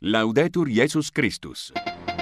Laudetur Jesus Christus.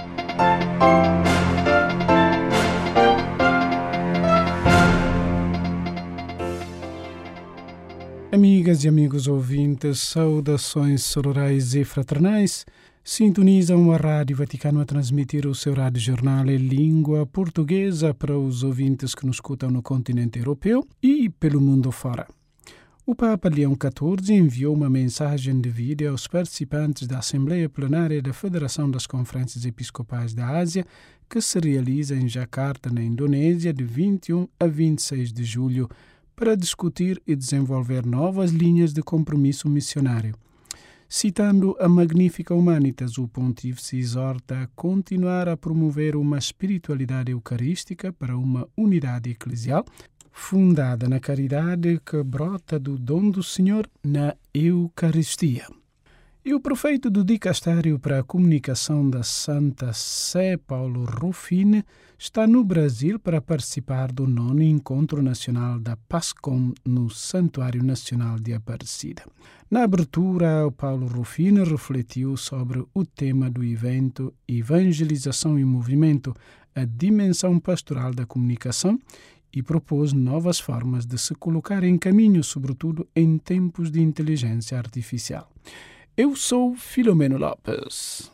Amigas e amigos ouvintes, saudações sororais e fraternais. Sintonizam a Rádio Vaticano a transmitir o seu rádio jornal em língua portuguesa para os ouvintes que nos escutam no continente europeu e pelo mundo fora. O Papa Leão XIV enviou uma mensagem de vídeo aos participantes da Assembleia Plenária da Federação das Conferências Episcopais da Ásia, que se realiza em Jakarta, na Indonésia, de 21 a 26 de julho, para discutir e desenvolver novas linhas de compromisso missionário. Citando a Magnificat Humanitas, o Pontífice exorta a continuar a promover uma espiritualidade eucarística para uma unidade eclesial, fundada na caridade que brota do dom do Senhor na Eucaristia. E o prefeito do Dicastério para a Comunicação da Santa Sé, Paulo Rufino, está no Brasil para participar do 9º Encontro Nacional da PASCOM no Santuário Nacional de Aparecida. Na abertura, o Paulo Rufino refletiu sobre o tema do evento Evangelização em Movimento, a dimensão pastoral da comunicação, e propôs novas formas de se colocar em caminho, sobretudo em tempos de inteligência artificial. Eu sou Filomeno Lopes.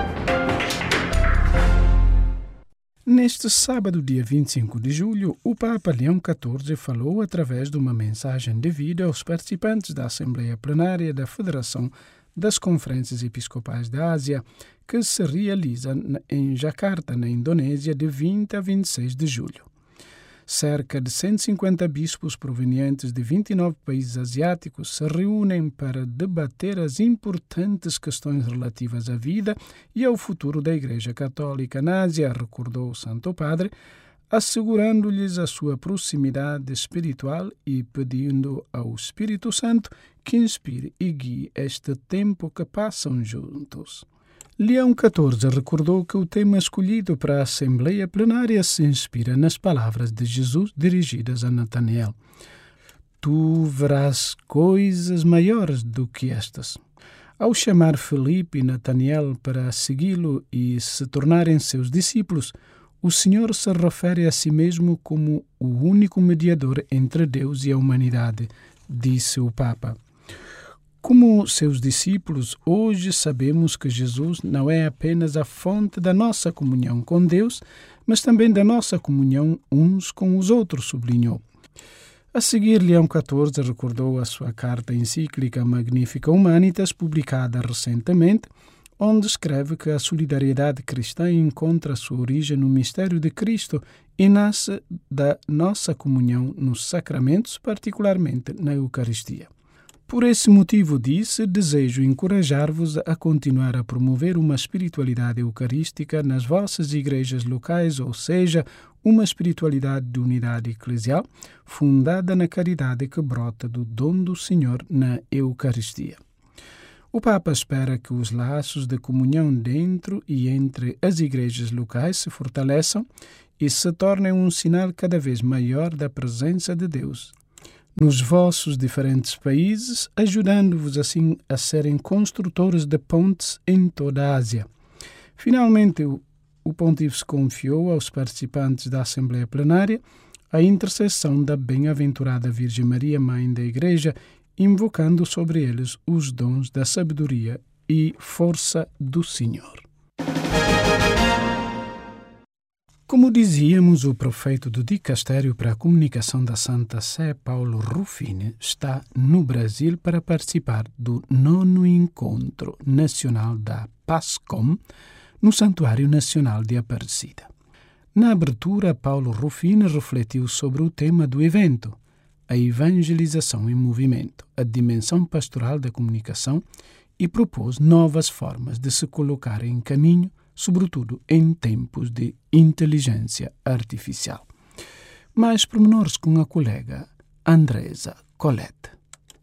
Neste sábado, dia 25 de julho, o Papa Leão XIV falou através de uma mensagem de vídeo aos participantes da Assembleia Plenária da Federação das Conferências Episcopais da Ásia, que se realiza em Jakarta, na Indonésia, de 20 a 26 de julho. Cerca de 150 bispos provenientes de 29 países asiáticos se reúnem para debater as importantes questões relativas à vida e ao futuro da Igreja Católica na Ásia, recordou o Santo Padre, assegurando-lhes a sua proximidade espiritual e pedindo ao Espírito Santo que inspire e guie este tempo que passam juntos. Leão XIV recordou que o tema escolhido para a Assembleia Plenária se inspira nas palavras de Jesus dirigidas a Natanael. Tu verás coisas maiores do que estas. Ao chamar Filipe e Natanael para segui-lo e se tornarem seus discípulos, o Senhor se refere a si mesmo como o único mediador entre Deus e a humanidade, disse o Papa. Como seus discípulos, hoje sabemos que Jesus não é apenas a fonte da nossa comunhão com Deus, mas também da nossa comunhão uns com os outros, sublinhou. A seguir, Leão XIV recordou a sua carta encíclica Magnificat Humanitas, publicada recentemente, onde escreve que a solidariedade cristã encontra sua origem no mistério de Cristo e nasce da nossa comunhão nos sacramentos, particularmente na Eucaristia. Por esse motivo, disse, desejo encorajar-vos a continuar a promover uma espiritualidade eucarística nas vossas igrejas locais, ou seja, uma espiritualidade de unidade eclesial, fundada na caridade que brota do dom do Senhor na Eucaristia. O Papa espera que os laços de comunhão dentro e entre as igrejas locais se fortaleçam e se tornem um sinal cada vez maior da presença de Deus nos vossos diferentes países, ajudando-vos assim a serem construtores de pontes em toda a Ásia. Finalmente, o Pontífice confiou aos participantes da Assembleia Plenária a intercessão da bem-aventurada Virgem Maria, Mãe da Igreja, invocando sobre eles os dons da sabedoria e força do Senhor. Como dizíamos, o prefeito do Dicastério para a Comunicação da Santa Sé, Paulo Rufino, está no Brasil para participar do 9º Encontro Nacional da PASCOM no Santuário Nacional de Aparecida. Na abertura, Paulo Rufino refletiu sobre o tema do evento, a evangelização em movimento, a dimensão pastoral da comunicação, e propôs novas formas de se colocar em caminho, sobretudo em tempos de inteligência artificial. Mais pormenores com a colega Andresa Colette.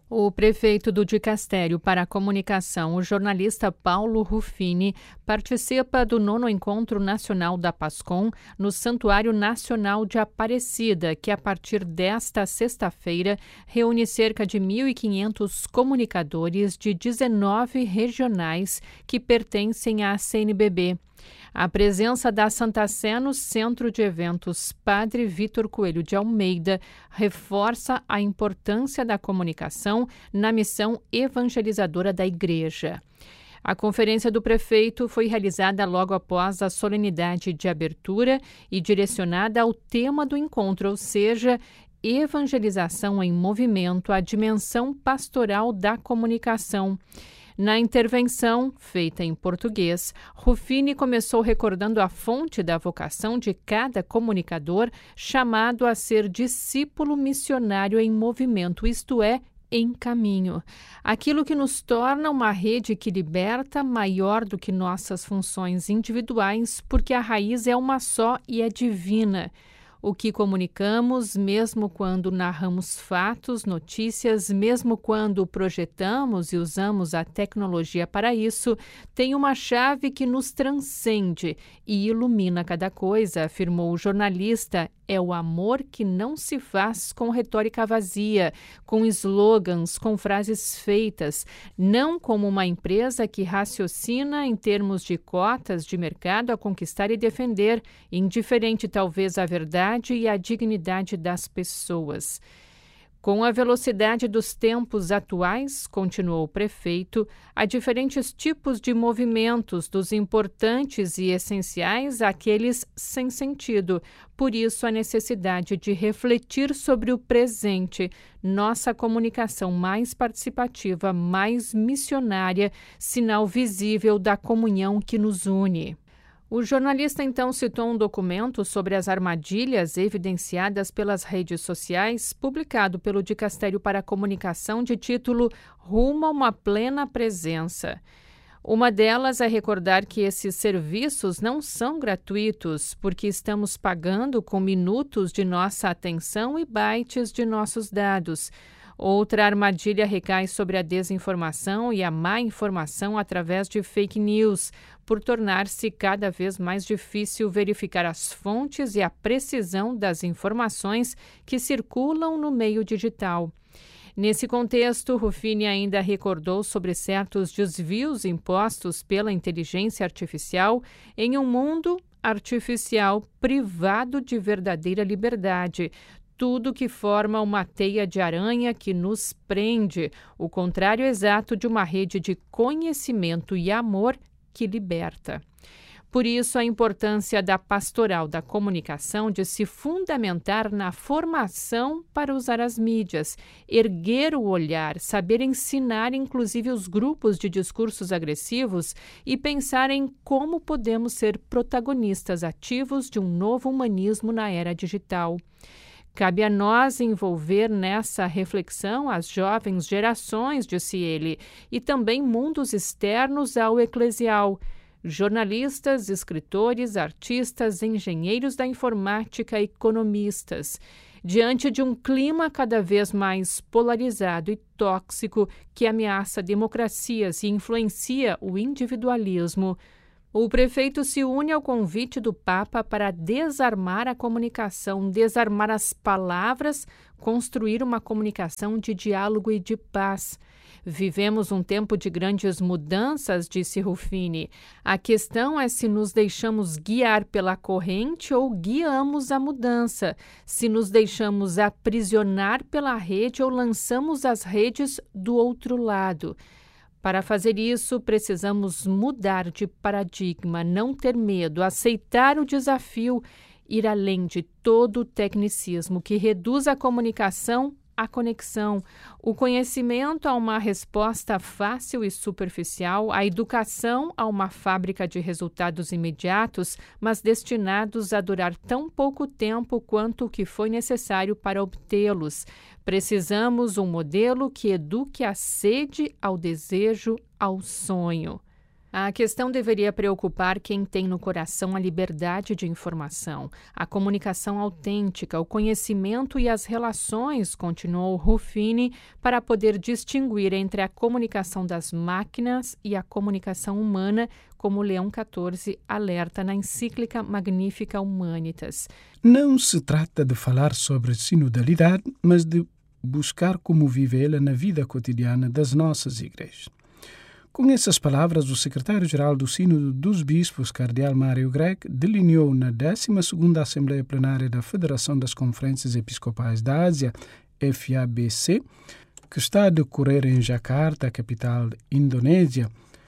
O prefeito do Dicastério para a Comunicação, o jornalista Paulo Ruffini, participa do 9º Encontro Nacional da PASCOM no Santuário Nacional de Aparecida, que a partir desta sexta-feira reúne cerca de 1.500 comunicadores de 19 regionais que pertencem à CNBB. A presença da Santa Sé no Centro de Eventos Padre Vitor Coelho de Almeida reforça a importância da comunicação na missão evangelizadora da Igreja. A conferência do prefeito foi realizada logo após a solenidade de abertura e direcionada ao tema do encontro, ou seja, evangelização em movimento, a dimensão pastoral da comunicação. Na intervenção, feita em português, Ruffini começou recordando a fonte da vocação de cada comunicador chamado a ser discípulo missionário em movimento, isto é, em caminho. Aquilo que nos torna uma rede que liberta maior do que nossas funções individuais, porque a raiz é uma só e é divina. O que comunicamos, mesmo quando narramos fatos, notícias, mesmo quando projetamos e usamos a tecnologia para isso, tem uma chave que nos transcende e ilumina cada coisa, afirmou o jornalista. É o amor que não se faz com retórica vazia, com slogans, com frases feitas, não como uma empresa que raciocina em termos de cotas de mercado a conquistar e defender, indiferente talvez à verdade e à dignidade das pessoas. Com a velocidade dos tempos atuais, continuou o prefeito, há diferentes tipos de movimentos, dos importantes e essenciais àqueles sem sentido. Por isso, a necessidade de refletir sobre o presente, nossa comunicação mais participativa, mais missionária, sinal visível da comunhão que nos une. O jornalista então citou um documento sobre as armadilhas evidenciadas pelas redes sociais, publicado pelo Dicastério para a Comunicação, de título Rumo a uma Plena Presença. Uma delas é recordar que esses serviços não são gratuitos, porque estamos pagando com minutos de nossa atenção e bytes de nossos dados. Outra armadilha recai sobre a desinformação e a má informação através de fake news, por tornar-se cada vez mais difícil verificar as fontes e a precisão das informações que circulam no meio digital. Nesse contexto, Ruffini ainda recordou sobre certos desvios impostos pela inteligência artificial em um mundo artificial privado de verdadeira liberdade. Tudo que forma uma teia de aranha que nos prende, o contrário exato de uma rede de conhecimento e amor que liberta. Por isso, a importância da pastoral da comunicação de se fundamentar na formação para usar as mídias, erguer o olhar, saber ensinar inclusive os grupos de discursos agressivos e pensar em como podemos ser protagonistas ativos de um novo humanismo na era digital. Cabe a nós envolver nessa reflexão as jovens gerações, disse ele, e também mundos externos ao eclesial, jornalistas, escritores, artistas, engenheiros da informática, economistas. Diante de um clima cada vez mais polarizado e tóxico que ameaça democracias e influencia o individualismo, o prefeito se une ao convite do Papa para desarmar a comunicação, desarmar as palavras, construir uma comunicação de diálogo e de paz. Vivemos um tempo de grandes mudanças, disse Ruffini. A questão é se nos deixamos guiar pela corrente ou guiamos a mudança, se nos deixamos aprisionar pela rede ou lançamos as redes do outro lado. Para fazer isso, precisamos mudar de paradigma, não ter medo, aceitar o desafio, ir além de todo o tecnicismo que reduz a comunicação à conexão, o conhecimento a uma resposta fácil e superficial, a educação a uma fábrica de resultados imediatos, mas destinados a durar tão pouco tempo quanto o que foi necessário para obtê-los. Precisamos um modelo que eduque a sede, ao desejo, ao sonho. A questão deveria preocupar quem tem no coração a liberdade de informação, a comunicação autêntica, o conhecimento e as relações, continuou Ruffini, para poder distinguir entre a comunicação das máquinas e a comunicação humana, como Leão XIV alerta na encíclica Magnificat Humanitas. Não se trata de falar sobre sinodalidade, mas de buscar como vivê-la na vida cotidiana das nossas igrejas. Com essas palavras, o secretário-geral do Sínodo dos Bispos, cardeal Mário Grech, delineou na 12ª Assembleia Plenária da Federação das Conferências Episcopais da Ásia, FABC, que está a decorrer em Jakarta, capital indonésia,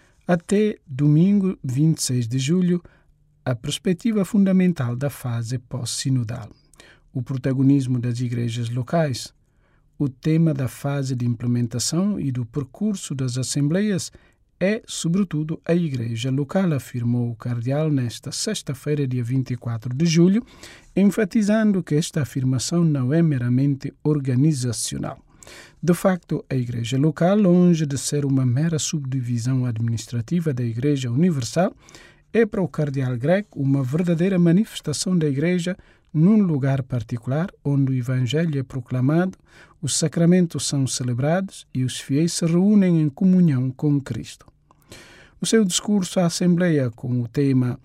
até domingo 26 de julho, a perspectiva fundamental da fase pós-sinodal, o protagonismo das igrejas locais, o tema da fase de implementação e do percurso das assembleias é, sobretudo, a igreja local, afirmou o cardeal nesta sexta-feira, dia 24 de julho, enfatizando que esta afirmação não é meramente organizacional. De facto, a igreja local, longe de ser uma mera subdivisão administrativa da igreja universal, é para o cardeal Grech uma verdadeira manifestação da igreja num lugar particular, onde o evangelho é proclamado, os sacramentos são celebrados e os fiéis se reúnem em comunhão com Cristo. O seu discurso à Assembleia, com o tema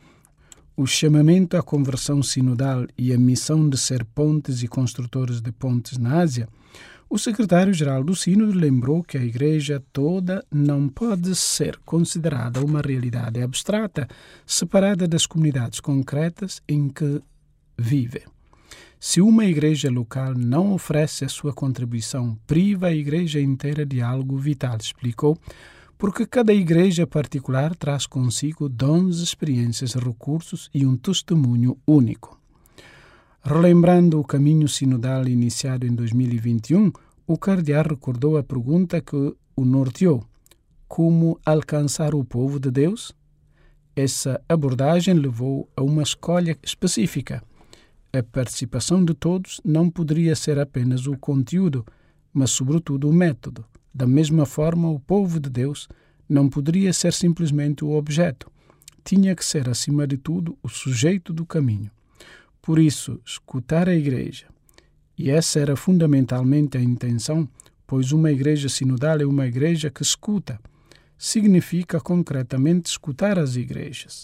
O chamamento à conversão sinodal e a missão de ser pontes e construtores de pontes na Ásia, o secretário-geral do Sínodo lembrou que a Igreja toda não pode ser considerada uma realidade abstrata, separada das comunidades concretas em que vive. Se uma igreja local não oferece a sua contribuição, priva a igreja inteira de algo vital, explicou, porque cada igreja particular traz consigo dons, experiências, recursos e um testemunho único. Relembrando o caminho sinodal iniciado em 2021, o cardeal recordou a pergunta que o norteou: como alcançar o povo de Deus? Essa abordagem levou a uma escolha específica. A participação de todos não poderia ser apenas o conteúdo, mas sobretudo o método. Da mesma forma, o povo de Deus não poderia ser simplesmente o objeto. Tinha que ser, acima de tudo, o sujeito do caminho. Por isso, escutar a igreja. E essa era fundamentalmente a intenção, pois uma igreja sinodal é uma igreja que escuta. Significa concretamente escutar as igrejas.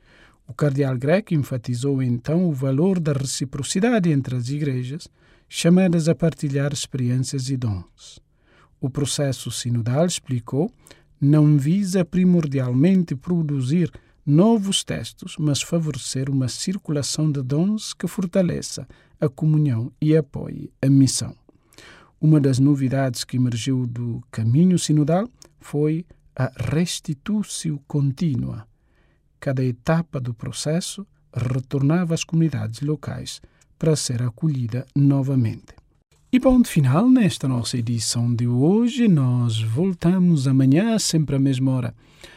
O cardeal Grech enfatizou então o valor da reciprocidade entre as igrejas, chamadas a partilhar experiências e dons. O processo sinodal, explicou, não visa primordialmente produzir novos textos, mas favorecer uma circulação de dons que fortaleça a comunhão e apoie a missão. Uma das novidades que emergiu do caminho sinodal foi a restitutio contínua. Cada etapa do processo retornava às comunidades locais para ser acolhida novamente. E ponto final nesta nossa edição de hoje. Nós voltamos amanhã, sempre à mesma hora.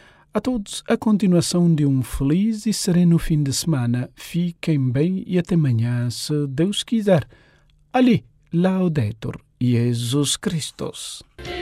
A todos, a continuação de um feliz e sereno fim de semana. Fiquem bem e até amanhã, se Deus quiser. Ali, Laudetur Jesus Christus.